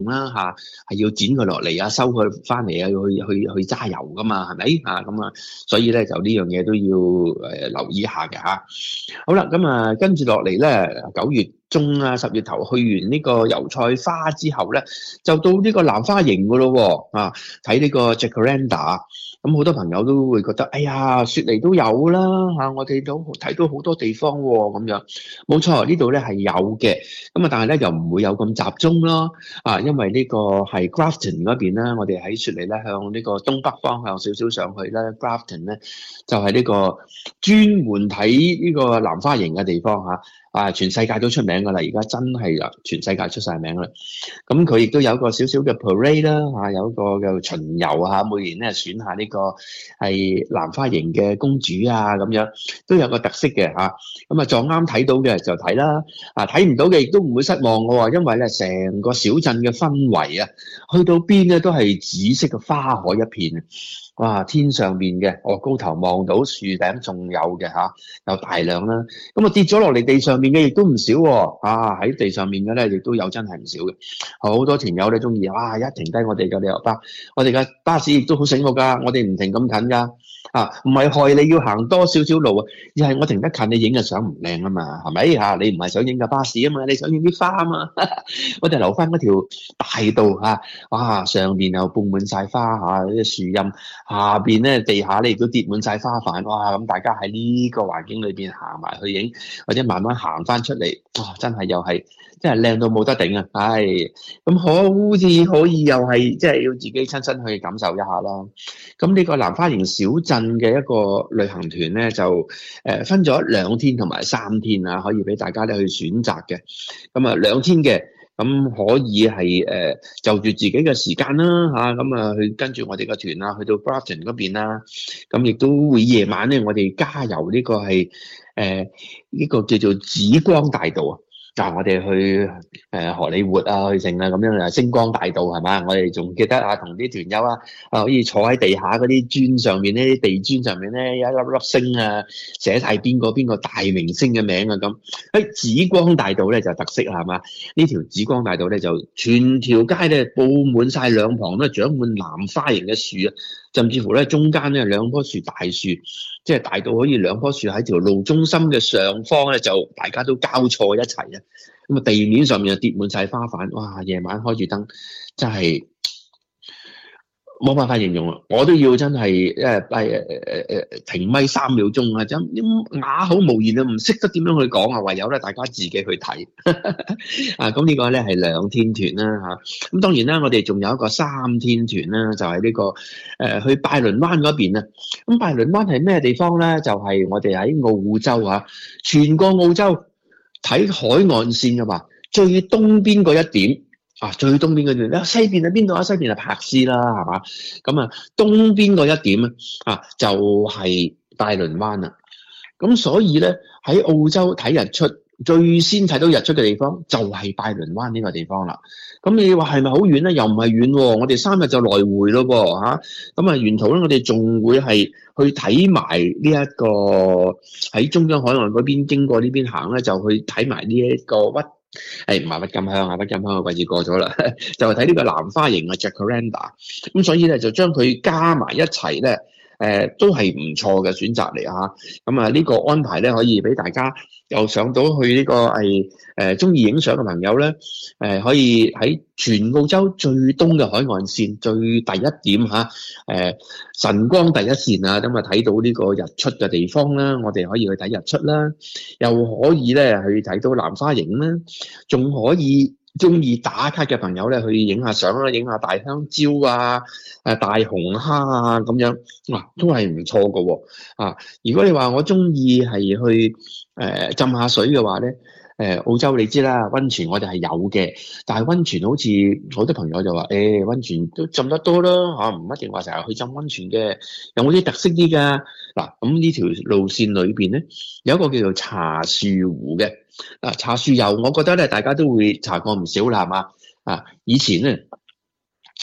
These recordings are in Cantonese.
啦係要剪佢落嚟啊，收佢翻嚟啊，去揸油噶嘛，係咪咁啊？所以咧就呢樣嘢都要留意下嘅吓。好啦，咁啊跟住落嚟咧，9月中啊10月頭去完呢個油菜花之後咧，就到呢個蘭花楹噶咯喎睇呢個 Jacaranda。咁好多朋友都會覺得，哎呀，雪梨都有啦我哋都睇到好多地方喎咁樣。冇錯，呢度咧係有嘅，咁啊但係咧又唔會有咁集中咯因為呢個係 Grafton 嗰邊啦，我哋喺雪梨咧向呢個東北方向少少上去咧 Grafton 咧就係呢個專門睇呢個蘭花楹嘅地方全世界都出名噶啦，而家真係全世界出晒名啦。咁佢亦都有一個少少嘅 parade 啦有一個嘅巡遊每年咧選下呢個係蘭花楹嘅公主咁樣，都有個特色嘅咁撞啱睇到嘅就睇啦，睇唔到嘅亦都唔會失望嘅喎，因為咧成個小鎮嘅氛圍去到邊咧都係紫色嘅花海一片哇！天上面嘅，我高頭望到樹頂仲有嘅有大量啦。咁跌咗落嚟地上面嘅亦都唔少喎。喺地上面嘅咧亦都有真係唔少嘅。好多團友咧中意一停低我哋嘅旅遊巴，我哋嘅巴士亦都好醒目㗎，我哋唔停咁近㗎。唔係害你要行多少少路而係我停得近，你影嘅相唔靚啊嘛，係咪你唔係想影架巴士啊嘛，你想影啲花啊嘛。我哋留翻嗰條大道上面又佈滿晒花啲樹蔭，下邊咧地下咧亦都跌滿晒花瓣，咁大家喺呢個環境裏邊行埋去影，或者慢慢行翻出嚟，真係又係真係靚到冇得頂咁好似可以又係即係要自己親身去感受一下啦。咁呢個蘭花楹小鎮嘅一個旅行團咧就分咗2天同埋3天可以俾大家咧去選擇嘅。咁2天嘅。咁可以係就住自己嘅時間啦咁去跟住我哋嘅團去到 Grafton 嗰邊啦，咁亦都會夜晚咧我哋加油呢個係呢個叫做紫光大道我哋去荷里活去剩咁樣星光大道係嘛？我哋仲記得同啲團友可以坐喺地下嗰啲磚上面咧，地磚上面咧有一粒粒星寫晒邊個大明星嘅名咁。喺紫光大道咧就特色係嘛？呢條紫光大道咧就全條街咧佈滿晒兩旁都長滿蘭花楹嘅樹甚至乎咧中間咧2棵樹大樹，即係大到可以2棵樹喺條路中心嘅上方咧就大家都交錯一齊咁地面上面就跌滿晒花瓣，哇！夜晚開住燈，真係冇辦法形容我都要真係停咪3秒鐘真啞口無言唔識得點樣去講唯有咧大家自己去睇咁呢個咧係2天團啦咁當然啦，我哋仲有一個3天團啦，就係呢個去拜倫灣嗰邊咁拜倫灣係咩地方咧？就係我哋喺澳洲全個澳洲睇海岸線嘅話，最東邊嗰一點最東邊嗰段西邊係邊度西邊係柏斯啦，係嘛？咁東邊嗰一點就係拜倫灣啦。咁所以咧喺澳洲睇日出，最先睇到日出嘅地方就係拜倫灣呢個地方啦。咁你話係咪好遠咧？又唔係遠喎，我哋3日就來回咯噃咁沿途咧我哋仲會係去睇埋呢一個喺中央海岸嗰邊經過呢邊行咧，就去睇埋呢一個唔係鬱金香鬱金香嘅季節過咗啦，就係睇呢個蘭花楹Jacaranda。咁所以咧就將佢加埋一齊咧。都係唔錯嘅選擇嚟咁呢個安排咧可以俾大家又上到去呢個係中意影相嘅朋友咧可以喺全澳洲最東嘅海岸線最第一點晨光第一線咁睇到呢個日出嘅地方啦，我哋可以去睇日出啦，又可以咧去睇到蘭花楹啦，仲可以中意打卡嘅朋友咧，去影下相啦，影下大香蕉大紅蝦咁樣，都係唔錯㗎喎。如果你話我中意係去浸下水嘅話咧，澳洲你知啦，溫泉我哋係有嘅，但係溫泉好似好多朋友就話，溫泉都浸得多啦，唔一定話成日去浸溫泉嘅，有冇啲特色啲㗎？咁呢條路線裏邊咧，有一個叫做茶樹湖嘅。茶樹油，我覺得咧，大家都會搽過唔少啦，係嘛？以前咧，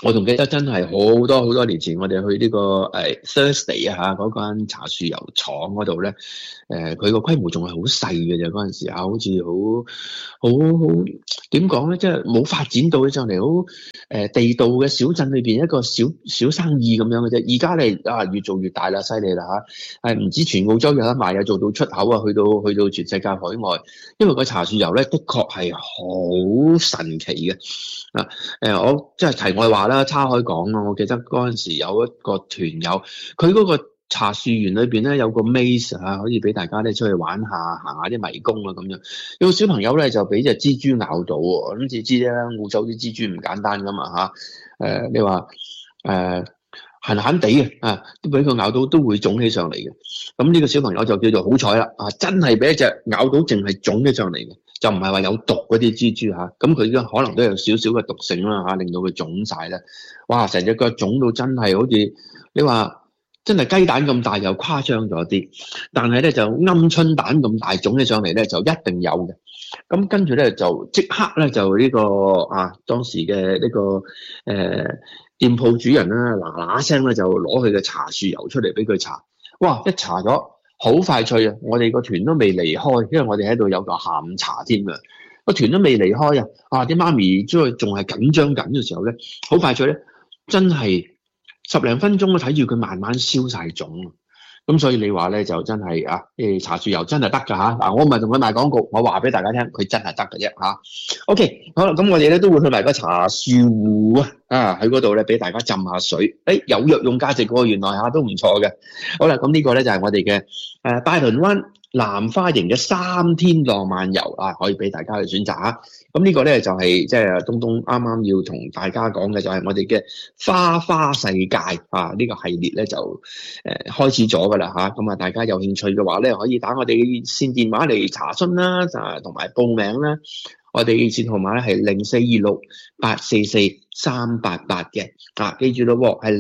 我仲記得真係好多好多年前，我哋去呢個Thursday 啊嗰間茶樹油廠嗰度咧，佢個規模仲係好細嘅啫，嗰陣時啊，好似好點講咧，即係冇發展到上嚟，好地道嘅小鎮裏邊一個小生意咁樣嘅啫。而家咧越做越大啦，犀利啦嚇！唔止全澳洲有得賣啊，做到出口啊，去到全世界海外。因為個茶樹油咧，的確係好神奇嘅。我即係題外話啦，岔開講啦。我記得嗰陣時有一個團友，佢嗰個茶樹園裏邊咧有個 maze 啊，可以俾大家咧出去玩下，行下啲迷宮啊咁樣。有個小朋友咧就俾隻蜘蛛咬到喎，咁你知啦，澳洲啲蜘蛛唔簡單噶嘛嚇。你話閒閒地啊，都俾佢咬到都會腫起上嚟嘅。咁呢個小朋友就叫做好彩啦，真係俾一隻咬到，淨係腫起上嚟嘅。就唔係話有毒嗰啲蜘蛛嚇，咁佢可能都有少少嘅毒性啦嚇，令到佢腫晒咧。哇！成隻腳腫到真係好似你話真係雞蛋咁大，又誇張咗啲。但係咧就鵪鶉蛋咁大腫起上嚟咧，就一定有嘅。咁跟住咧就即刻咧就呢個當時嘅呢個店鋪主人啦，嗱嗱聲咧就攞佢嘅茶樹油出嚟俾佢搽。哇！一搽咗。好快脆啊！我哋個團都未離開，因為我哋喺度有個下午茶添啊。個團都未離開啲媽咪仲係緊張緊嘅時候咧，好快脆咧，真係10零分鐘都睇住佢慢慢消晒腫。咁所以你話咧就真係茶樹油真係得㗎嚇。嗱，我唔係同佢賣廣告，我話俾大家聽，佢真係得㗎啫嚇。OK，好啦，咁我哋咧都會去埋個茶樹湖喺嗰度咧俾大家浸下水。有藥用價值喎，原來都唔錯嘅。好啦，咁呢個咧就係我哋嘅拜倫灣藍花營嘅3天浪漫遊可以俾大家去選擇嚇。咁呢個咧就係即係東東啱啱要同大家講嘅就係我哋嘅花世界呢個系列咧就開始咗噶啦嚇。咁大家有興趣嘅話咧，可以打我哋嘅線電話嚟查詢啦，同埋報名啦。我哋熱線號碼咧係0426844388嘅，記住咯，係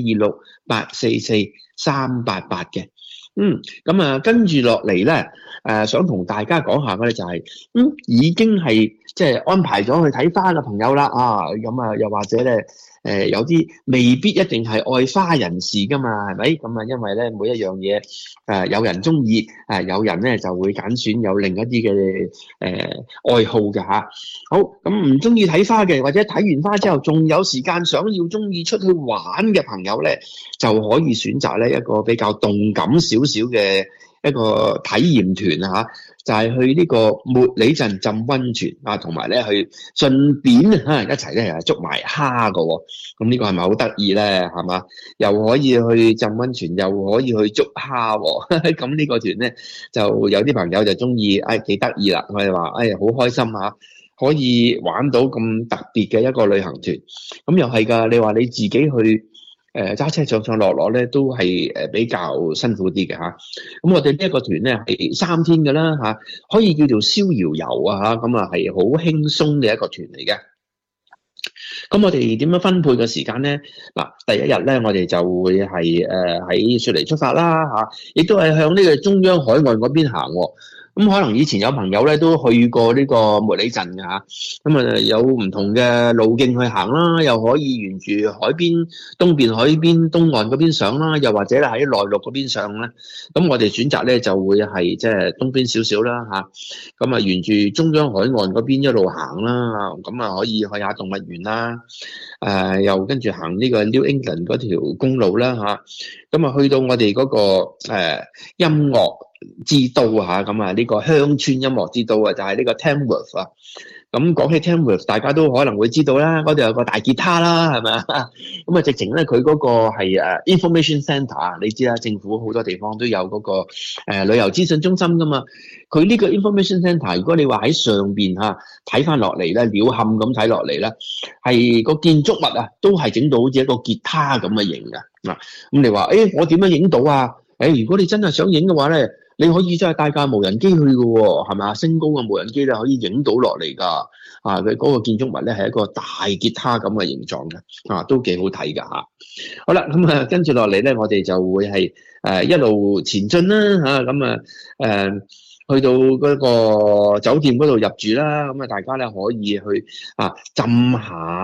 0426844388嘅。咁跟住落嚟咧，想同大家講下嘅咧就係，已經係即係安排咗去睇花嘅朋友啦，又或者咧，有啲未必一定係愛花人士噶嘛，係咪？咁因為咧每一樣嘢，有人中意，有人咧就會揀選有另一啲嘅愛好嘅嚇。好，咁唔中意睇花嘅，或者睇完花之後仲有時間想要中意出去玩嘅朋友咧，就可以選擇咧一個比較動感少少嘅一個體驗團就係去呢個茉莉鎮浸溫泉同埋咧去順便一齊咧捉埋蝦㗎喎。咁呢個係咪好得意咧？係嘛？又可以去浸溫泉，又可以去捉蝦喎。咁呢個團咧就有啲朋友就中意，幾得意啦！我哋話好開心可以玩到咁特別嘅一個旅行團。咁又係㗎，你話你自己去揸車上落咧都係比較辛苦啲嘅嚇。咁我哋呢一個團咧係3天嘅啦嚇，可以叫做逍遙遊咁係好輕鬆嘅一個團嚟嘅。咁我哋點樣分配嘅時間咧？嗱，第一日咧我哋就會係喺雪梨出發啦亦都係向呢個中央海岸嗰邊行喎。咁可能以前有朋友咧都去過呢個茉莉鎮嘅嚇，咁有唔同嘅路徑去行啦，又可以沿住海邊東邊海邊東岸嗰邊上啦，又或者咧喺內陸嗰邊上咧。咁我哋選擇咧就會係即係東邊少少啦嚇，咁沿住中央海岸嗰邊一路行啦，咁可以去下動物園啦，又跟住行呢個 New England 嗰條公路啦嚇，咁去到我哋嗰個音樂之都咁呢個鄉村音樂之都就係呢個 Tamworth 咁講起 Tamworth， 大家都可能會知道啦，嗰度有個大吉他啦，係咪啊？咁直情咧佢嗰個係information centre， 你知啦，政府好多地方都有嗰個旅遊資訊中心噶嘛。佢呢個 information centre， 如果你話喺上邊睇翻落嚟咧，鳥瞰咁睇落嚟咧，係個建築物都係整到好似一個吉他咁嘅型噶。咁你話我點樣影到啊？如果你真係想影嘅話咧，你可以真係帶架無人機去嘅喎，係咪啊？升高嘅無人機咧可以影到落嚟㗎。佢嗰個建築物咧係一個大吉他咁嘅形狀嘅，都幾好睇㗎嚇。好啦，咁跟住落嚟咧，我哋就會係一路前進啦去到嗰個酒店嗰度入住啦。咁大家咧可以去浸下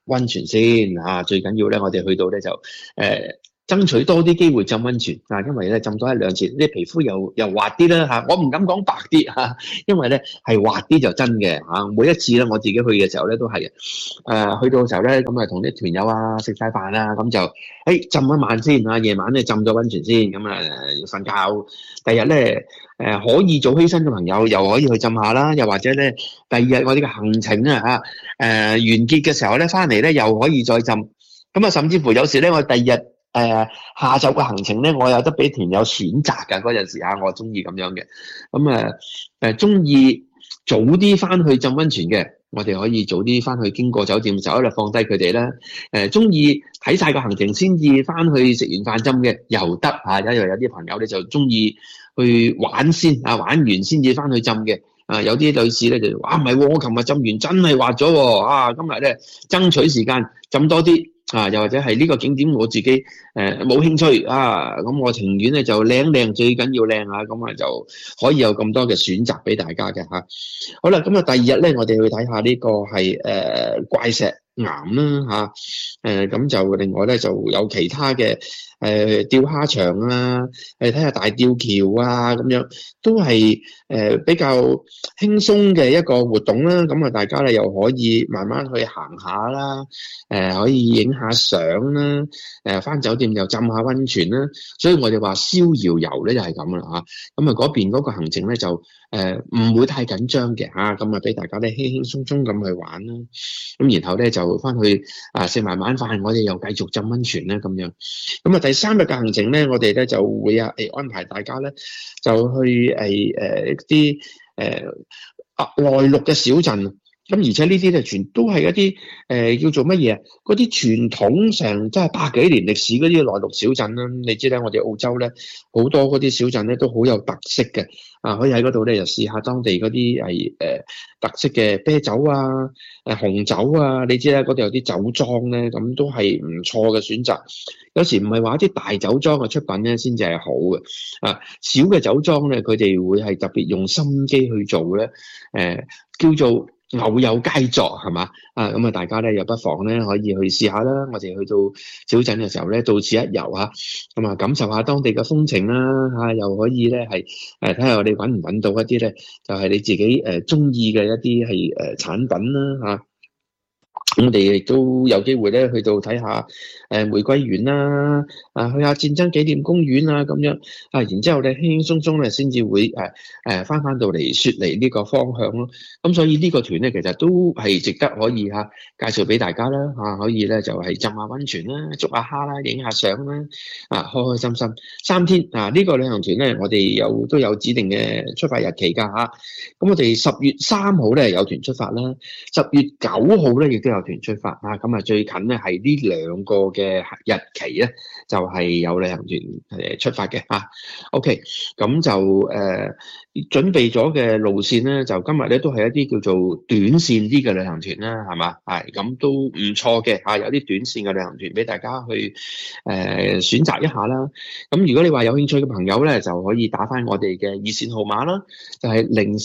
溫泉先啊，最緊要咧，我哋去到咧就爭取多啲機會浸溫泉啊，因為咧浸多1-2次，啲皮膚又滑啲啦嚇。我唔敢講白啲嚇，因為咧係滑啲就真嘅嚇。每一次咧我自己去嘅時候咧都係去到嘅時候咧咁啊同啲團友啊食晒飯啊咁就浸一晚先啊，夜晚咧浸咗溫泉先咁啊要瞓覺。第日咧可以早起身嘅朋友又可以去浸下啦，又或者咧第二日我哋嘅行程啊完結嘅時候咧翻嚟咧又可以再浸。咁啊甚至乎有時咧我第二日下晝嘅行程咧，我有得俾團友選擇㗎。嗰陣時我中意咁樣嘅。咁中意早啲翻去浸溫泉嘅，我哋可以早啲翻去經過酒店嘅時候咧放低佢哋啦。中意睇晒個行程先至翻去食完飯浸嘅又得嚇。因為有啲朋友咧就中意去玩先玩完先至翻去浸嘅。有啲女士咧就唔係喎，我琴日浸完真係滑咗喎。今日咧爭取時間浸多啲。又或者係呢個景點我自己冇興趣咁我情願咧就靚最緊要靚咁就可以有咁多嘅選擇俾大家嘅嚇。好啦，咁啊第二日咧我哋去睇下呢個係怪石岩啦咁就另外咧就有其他嘅釣蝦場啊，睇下大吊橋啊咁樣，都係比較輕鬆嘅一個活動啦。咁啊大家咧又可以慢慢去行下啦，可以影下相啦，返酒店又浸下溫泉啦。所以我哋話逍遙遊咧就係咁啦嚇。咁啊嗰邊嗰個行程咧就唔會太緊張嘅嚇，咁啊俾大家咧輕輕鬆鬆咁去玩啦。咁然後咧就返去食埋晚飯，我哋又繼續浸溫泉啦咁樣。咁啊第3日嘅行程咧，我哋咧就會安排大家咧就去一啲內陸嘅小鎮。咁而且呢啲咧全都係一啲叫做乜嘢嗰啲傳統成真係100幾年歷史嗰啲內陸小鎮啦。你知咧，我哋澳洲咧好多嗰啲小鎮咧都好有特色嘅可以喺嗰度咧就試下當地嗰啲係特色嘅啤酒紅酒你知咧嗰度有啲酒莊咧，咁都係唔錯嘅選擇。有時唔係話啲大酒莊嘅出品咧先至係好嘅小嘅酒莊咧，佢哋會係特別用心機去做咧叫做偶有佳作係嘛咁啊大家咧又不妨咧可以去試下啦。我哋去到小鎮嘅時候咧，到此一遊咁啊感受下當地嘅風情啦又可以咧係睇下我哋揾唔揾到一啲咧就係你自己中意嘅一啲係產品啦我哋亦都有機會咧去到睇下玫瑰園啦去下戰爭紀念公園咁樣然之後咧輕輕鬆鬆咧先至會翻到嚟雪梨呢個方向咯。咁所以呢個團咧其實都係值得可以介紹俾大家啦可以咧就係浸下溫泉啦，捉下蝦啦，影下相啦開開心心3天呢個旅行團咧我哋都有指定嘅出發日期㗎咁我哋10月3號咧有團出發啦，10月9號咧亦都有團出發咁啊最近咧係呢2個嘅日期咧就係有旅行團出發嘅OK， 咁就準備咗嘅路線咧就今日咧都係一啲叫做短線啲嘅旅行團啦，係嘛咁都唔錯嘅有啲短線嘅旅行團俾大家去選擇一下啦。咁如果你話有興趣嘅朋友咧，就可以打翻我哋嘅熱線號碼啦，就係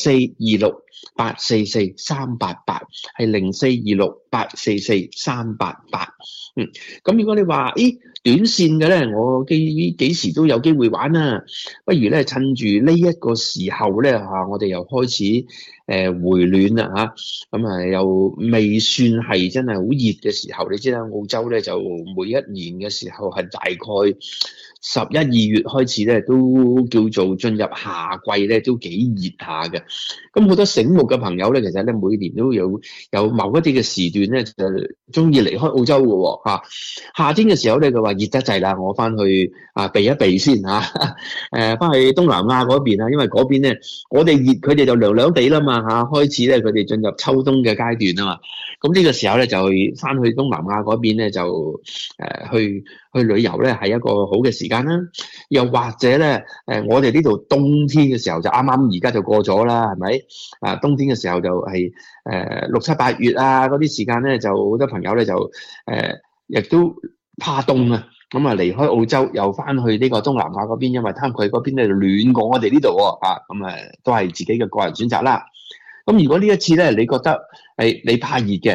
0426844388，係0426844388。咁如果你話短線嘅咧，我幾時都有機會玩不如咧趁住呢一個時候咧我哋又開始回暖啦咁又未算係真係好熱嘅時候。你知啦，澳洲咧就每一年嘅時候係大概11、12月開始咧都叫做進入夏季咧，都幾熱下嘅。咁好多醒目嘅朋友咧，其實咧每年都有某一啲嘅時段咧就中意離開澳洲嘅夏天嘅時候咧，佢話熱得滯啦，我翻去避一避先翻去東南亞嗰邊因為嗰邊咧我哋熱，佢哋就涼涼地啦嘛開始咧佢哋進入秋冬嘅階段啊嘛。咁呢個時候咧就翻去東南亞嗰邊咧就去旅遊咧係一個好嘅時間啦。又或者咧我哋呢度冬天嘅時候就啱啱而家就過咗啦，係咪冬天嘅時候就係6、7、8月嗰啲時間咧，就好多朋友咧就亦都怕凍咁離開澳洲又翻去呢個東南亞嗰邊，因為佢嗰邊咧暖過我哋呢度咁都係自己嘅個人選擇啦。咁如果呢一次咧你覺得你怕熱嘅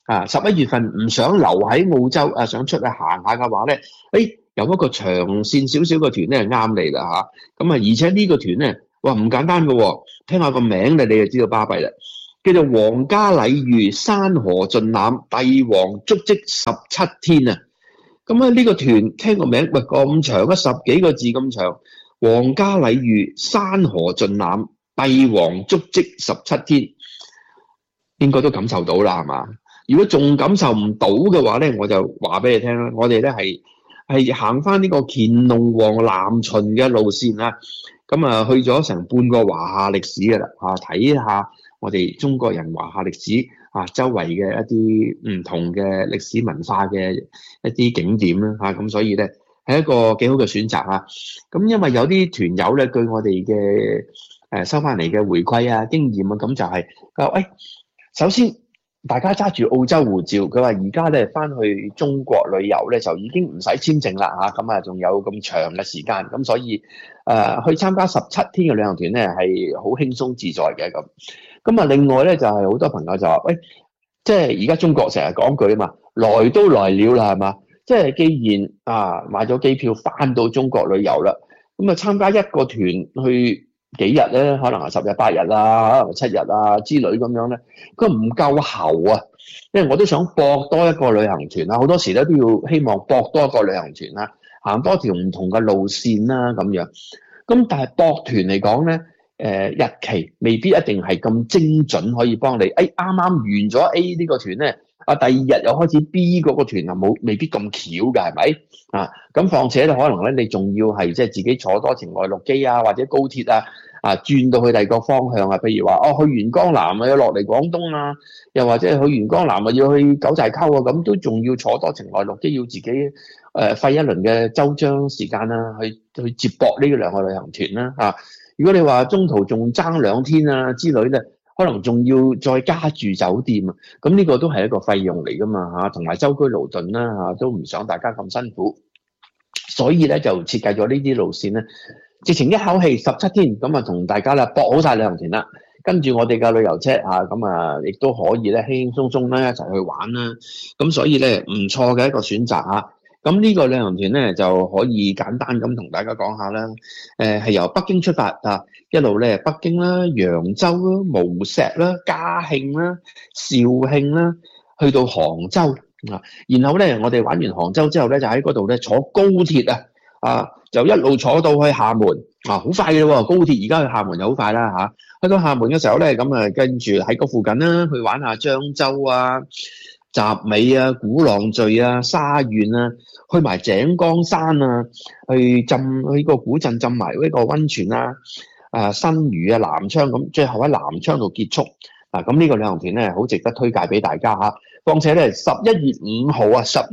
11月份唔想留喺澳洲想出去行下嘅話咧，有一個長線少少嘅團咧係啱你啦嚇。咁而且呢個團咧，哇唔簡單嘅喎，聽下個名咧你就知道巴閉啦。叫做皇家禮遇山河盡覽帝王足跡17天啊！咁呢個團聽個名，喂咁長10幾個字咁長，皇家禮遇山河盡覽帝王足跡17天，應該都感受到啦，係嘛？如果仲感受唔到嘅話咧，我就話俾你聽啦，我哋咧係行翻呢個乾隆皇南巡嘅路線啦，咁去咗成半個華夏歷史㗎啦，睇下我哋中國人華夏歷史周圍嘅一啲唔同嘅歷史文化嘅一啲景點啦，咁所以咧係一個幾好嘅選擇啊！咁因為有啲團友咧，據我哋嘅收翻嚟嘅回饋啊、經驗啊，咁就係佢話首先大家揸住澳洲護照，佢話而家咧翻去中國旅遊咧就已經唔使簽證啦嚇，咁仲有咁長嘅時間，咁所以去參加17天嘅旅行團咧係好輕鬆自在嘅咁。咁另外咧就係好多朋友就話即係而家中國成日講句啊嘛，來都來了啦係嘛，即係既然買咗機票翻到中國旅遊啦，咁參加一個團去幾日咧，可能係10日8日啊，可能7日啊之類咁樣咧，佢唔夠喉啊，因為我都想博多一個旅行團啦，好多時咧都要希望博多一個旅行團啦，行多條唔同嘅路線啦咁樣。咁但係博團嚟講咧，日期未必一定係咁精準，可以幫你。啱啱完咗 A 呢個團咧，第二日又開始 B 嗰個團未必咁巧㗎，係咪？咁況且可能咧，你仲要係即係自己坐多程外陸機啊，或者高鐵轉到去第二個方向啊。譬如話去完江南要落嚟廣東啊，又或者去完江南要去九寨溝啊，咁都仲要坐多程外陸機，要自己費一輪嘅周章時間啦，去接駁呢兩個旅行團啦。如果你話中途仲爭2天啊之類咧，可能仲要再加住酒店啊，咁呢個都係一個費用嚟噶嘛同埋舟車勞頓啦都唔想大家咁辛苦，所以咧就設計咗呢啲路線咧，直情一口氣17天咁同大家啦博好晒旅行團啦，跟住我哋嘅旅遊車咁亦都可以咧輕輕鬆鬆咧一齊去玩啦，咁所以咧唔錯嘅一個選擇咁呢個旅行團咧就可以簡單咁同大家講下啦，係由北京出發一路咧北京啦、揚州啦、無錫啦、嘉興啦、肇慶啦，去到杭州然後咧我哋玩完杭州之後咧就喺嗰度咧坐高鐵就一路坐到去廈門好快嘅喎，高鐵而家去廈門就好快啦去到廈門嘅時候咧咁跟住喺嗰附近啦去玩下漳州集美鼓浪嶼沙縣去埋井岡山去個古鎮浸埋呢個溫泉新餘南昌，咁最後喺南昌度結束咁呢個旅行團咧好值得推介俾大家況且咧11月5號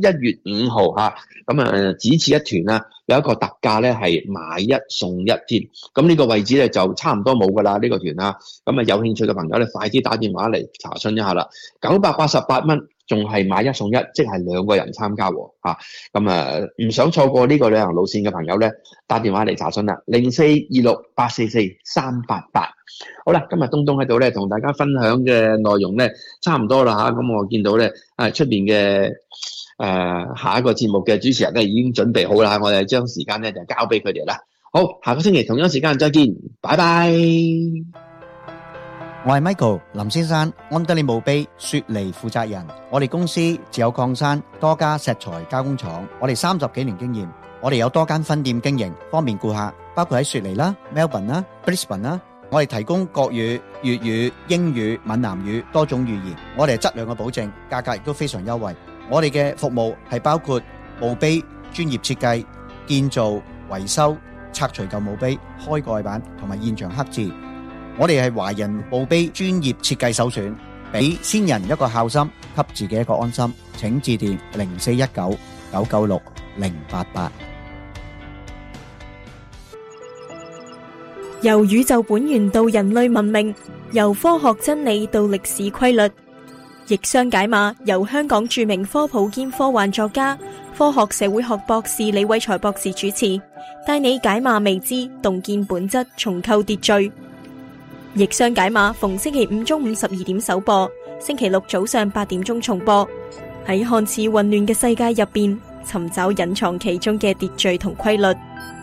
咁只此一團有一個特價咧係買一送一添，咁呢個位置咧就差唔多冇噶啦呢個團咁有興趣嘅朋友咧快啲打電話嚟查詢一下啦，988蚊仲係買一送一，即係2個人參加咁唔想錯過呢個旅行路線嘅朋友咧打電話嚟查詢啦，0426844388。好啦，今日東東喺度咧同大家分享嘅內容咧差唔多啦咁我見到咧出邊嘅下一個節目嘅主持人咧已經準備好啦，我哋將時間咧就交俾佢哋啦。好，下個星期同樣時間再見，拜拜。 我係 Michael 林先生，安德利墓碑雪梨負責人。我哋公司自有礦山，多家石材加工廠，我哋30幾年經驗，我哋有多間分店經營，方便顧客，包括喺雪梨啦、Melbourne 啦、Brisbane 啦。我哋提供國語、粵語、英語、閩南語多種語言，我哋係質量嘅保證，價格亦都非常優惠。我哋嘅服務係包括墓碑專業設計、建造、維修、拆除舊墓碑、開蓋板同埋現場刻字。我哋係華人墓碑專業設計首選，俾先人一個孝心，給自己一個安心。請致電0419-996-088。 由宇宙本源到人類文明，由科學真理到歷史規律，逆商解碼由香港著名科普兼科幻作家、科學社會學博士李偉才博士主持，帶你解碼未知，洞見本質，重構秩序。逆商解碼逢星期5中午12點首播， 星期六早上8點鐘重播。喺看似混亂嘅世界入邊，尋找隱藏其中嘅秩序同規律。